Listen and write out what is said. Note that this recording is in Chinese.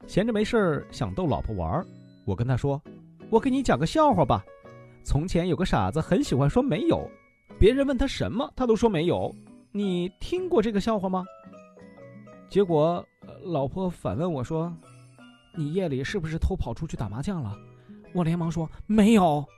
闲着没事想逗老婆玩，我跟他说，我给你讲个笑话吧。从前有个傻子很喜欢说没有，别人问他什么他都说没有，你听过这个笑话吗？结果老婆反问我说，你夜里是不是偷跑出去打麻将了？我连忙说没有。